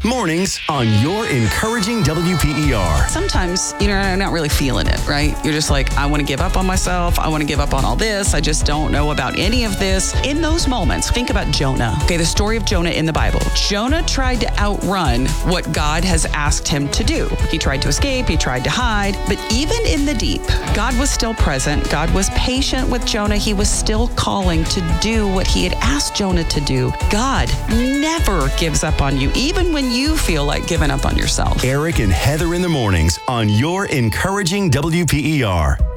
Mornings on your encouraging WPER. Sometimes, I'm not really feeling it, right? You're just like, I want to give up on myself. I want to give up on all this. I just don't know about any of this. In those moments, think about Jonah. Okay, the story of Jonah in the Bible. Jonah tried to outrun what God has asked him to do. He tried to escape. He tried to hide. But even in the deep, God was still present. God was patient with Jonah. He was still calling to do what he had asked Jonah to do. God never gives up on you, even when you feel like giving up on yourself. Eric and Heather in the mornings on your encouraging WPER.